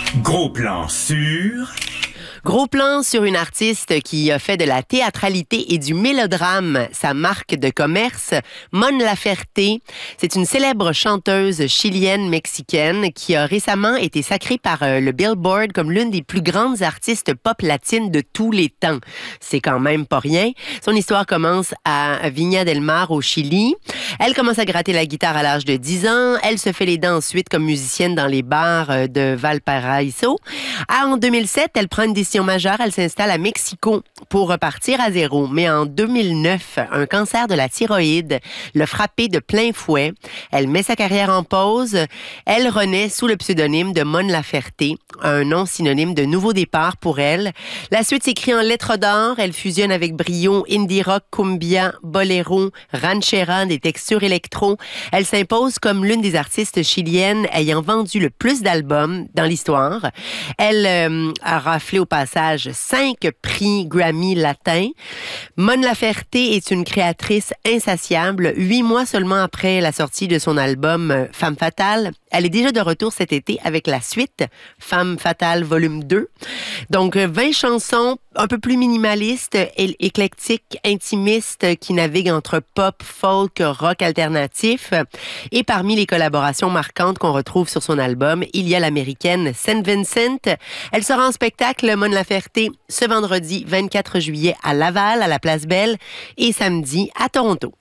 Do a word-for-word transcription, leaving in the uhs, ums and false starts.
Gros plan sur... Gros plan sur une artiste qui a fait de la théâtralité et du mélodrame sa marque de commerce, Mon Laferte. C'est une célèbre chanteuse chilienne-mexicaine qui a récemment été sacrée par le Billboard comme l'une des plus grandes artistes pop latines de tous les temps. C'est quand même pas rien. Son histoire commence à Viña del Mar au Chili. Elle commence à gratter la guitare à l'âge de dix ans. Elle se fait les dents ensuite comme musicienne dans les bars de Valparaiso. En deux mille sept, elle prend une décision majeure, elle s'installe à Mexico pour repartir à zéro. Mais en deux mille neuf, un cancer de la thyroïde l'a frappée de plein fouet. Elle met sa carrière en pause. Elle renaît sous le pseudonyme de Mon Laferte, un nom synonyme de nouveau départ pour elle. La suite s'écrit en lettres d'or. Elle fusionne avec brio indie rock, cumbia, boléro, ranchera, des textures électro. Elle s'impose comme l'une des artistes chiliennes ayant vendu le plus d'albums dans l'histoire. Elle euh, a raflé au passage cinq prix Grammy latins. Mon Laferte est une créatrice insatiable. Huit mois seulement après la sortie de son album Femme Fatale, elle est déjà de retour cet été avec la suite Femme Fatale volume deux. Donc vingt chansons un peu plus minimalistes, éclectiques, intimistes qui naviguent entre pop, folk, rock alternatif. Et parmi les collaborations marquantes qu'on retrouve sur son album, il y a l'américaine Saint Vincent. Elle sera en spectacle Mon Laferte ce vendredi vingt-quatre juillet à Laval, à la Place Belle, et samedi à Toronto.